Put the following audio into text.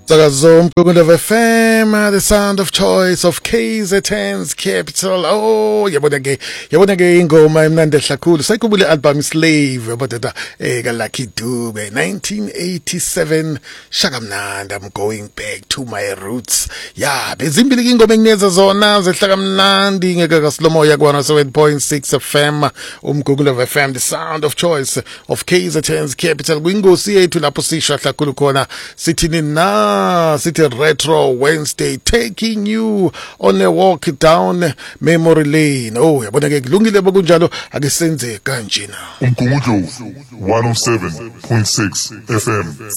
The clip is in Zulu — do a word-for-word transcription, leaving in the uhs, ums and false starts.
Sakazo Mpukundo F M, the sound of choice of K Z N's capital. Oh, yabona ke, yabona ke ingoma emnandi kakhulu. Sayikubule album Slave, yabona eh ka Lucky Dube nineteen eighty-seven. Shakamnandi, I'm going back to my roots. Yeah, bezimbili ke ingoma engineza zona zehlakamnandi ngeke kaSlomoya ku one oh seven point six F M, umgugulo F M, the sound of choice of K Z N's capital. Kwingosi yethu lapho sisha kakhulu khona sithini na City Retro Wednesday, taking you on a walk down memory lane. Oh, yabona ke kulungile bokunjalo ake senze kanje na. Umgugulo one oh seven point six F M.